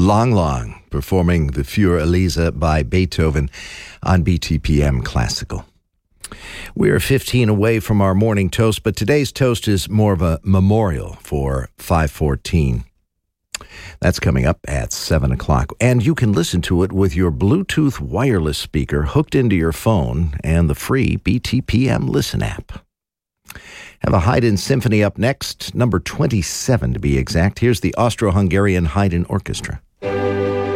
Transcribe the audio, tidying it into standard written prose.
Lang Lang, performing the Für Elisa by Beethoven on BTPM Classical. We're 15 away from our morning toast, but today's toast is more of a memorial for 514. That's coming up at 7 o'clock, and you can listen to it with your Bluetooth wireless speaker hooked into your phone and the free BTPM Listen app. Have a Haydn Symphony up next, number 27 to be exact. Here's the Austro-Hungarian Haydn Orchestra.